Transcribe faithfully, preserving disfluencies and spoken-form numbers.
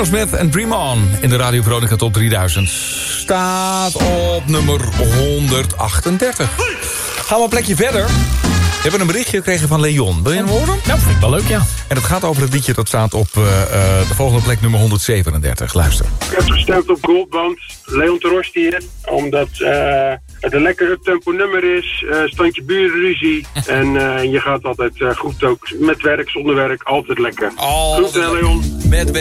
Aerosmith en Dream On in de Radio Veronica Top drieduizend. Staat op nummer honderdachtendertig. Gaan we een plekje verder. We hebben een berichtje gekregen van Leon. Wil je hem horen? Ja, vind ik wel leuk, ja. En het gaat over het liedje dat staat op uh, uh, de volgende plek nummer honderdzevenendertig. Luister. Ik heb gestemd op Goldband, Leon Torosti hier. Omdat uh, het een lekker uptempo nummer is. Uh, standje burenruzie. En uh, je gaat altijd uh, goed ook met werk, zonder werk. Altijd lekker. Oh, goed, Leon. Met werk.